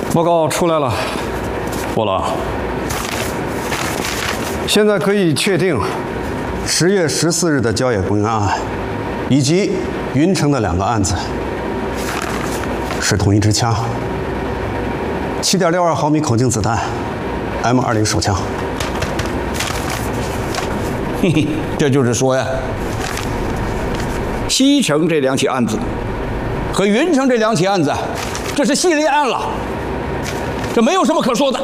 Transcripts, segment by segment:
报告出来了，波郎。现在可以确定，10月14日的郊野公园案，以及云城的2个案子是同一支枪，7.62毫米口径子弹 ，M20手枪。 嘿嘿，这就是说呀，西城这2起案子和云城这2起案子，这是系列案了，这没有什么可说的。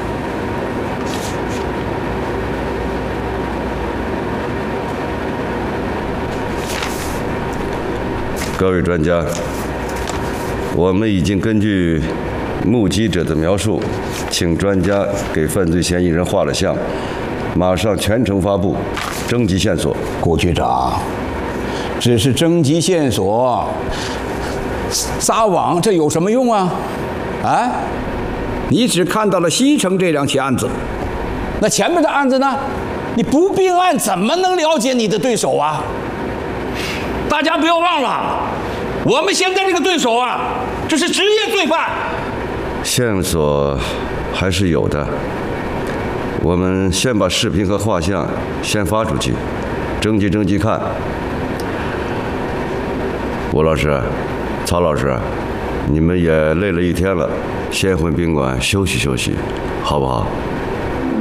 各位专家，我们已经根据目击者的描述，请专家给犯罪嫌疑人画了像，马上全程发布，征集线索。 顾局长，只是征集线索，撒网这有什么用啊？啊，你只看到了西城这2起案子，那前面的案子呢？你不并案怎么能了解你的对手啊？大家不要忘了，我们现在这个对手啊，这是职业罪犯。 线索还是有的，我们先把视频和画像先发出去，征集看。吴老师、曹老师，你们也累了一天了，先回宾馆休息休息，好不好？